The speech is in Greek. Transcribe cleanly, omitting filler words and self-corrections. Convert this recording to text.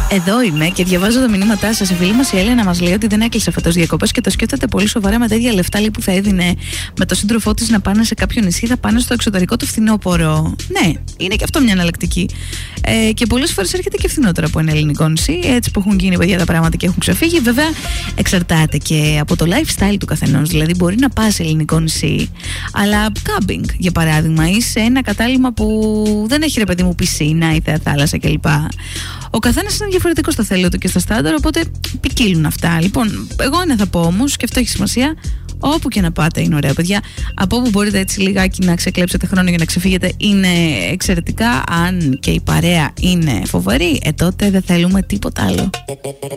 Εδώ είμαι και διαβάζω τα μηνύματά σας. Η φίλη μας η Έλενα μας λέει ότι δεν έκλεισε φέτος διακοπές και το σκέφτεται πολύ σοβαρά με τα ίδια λεφτά που θα έδινε με τον σύντροφό της να πάνε σε κάποιο νησί, θα πάνε στο εξωτερικό το φθινόπωρο. Ναι, είναι και αυτό μια εναλλακτική. Και πολλές φορές έρχεται και φθηνότερα από ένα ελληνικό νησί. Έτσι που έχουν γίνει παιδιά τα πράγματα και έχουν ξεφύγει. Βέβαια, εξαρτάται και από το lifestyle του καθενός. Δηλαδή, μπορεί να πας σε ελληνικό νησί, αλλά κάμπινγκ για παράδειγμα, ή σε ένα κατάλημα που δεν έχει ρε παιδί μου πισίνα ή θάλασσα κλπ. Ο καθένας είναι διαφορετικός στο θέλω του και στα στάνταρ, οπότε ποικίλουν αυτά. Λοιπόν, εγώ ένα θα πω όμως, και αυτό έχει σημασία, όπου και να πάτε είναι ωραία, παιδιά. Από όπου μπορείτε έτσι λιγάκι να ξεκλέψετε χρόνο για να ξεφύγετε είναι εξαιρετικά. Αν και η παρέα είναι φοβερή, τότε δεν θέλουμε τίποτα άλλο.